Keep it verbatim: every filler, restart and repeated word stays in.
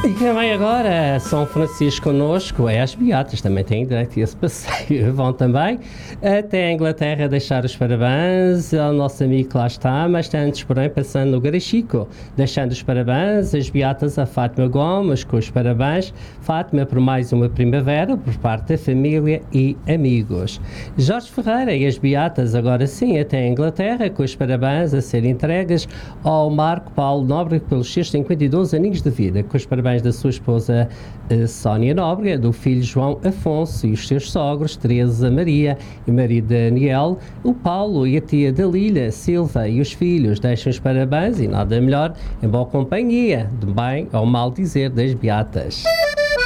E quem vem agora, São Francisco connosco, é as Beatas, também têm direito a esse passeio. Vão também até a Inglaterra deixar os parabéns ao nosso amigo que lá está, mas antes, porém, passando no Garachico, deixando os parabéns, as Beatas a Fátima Gomes, com os parabéns, Fátima por mais uma primavera, por parte da família e amigos. Jorge Ferreira e as Beatas, agora sim, até a Inglaterra, com os parabéns a serem entregues ao Marco Paulo Nóbrega pelos seus cinquenta e dois aninhos de vida, com os parabéns da sua esposa uh, Sónia Nóbrega, do filho João Afonso e os seus sogros Teresa Maria e marido Daniel, o Paulo e a tia Dalília Silva e os filhos deixam os parabéns e nada melhor em boa companhia, de bem ou mal dizer das Beatas.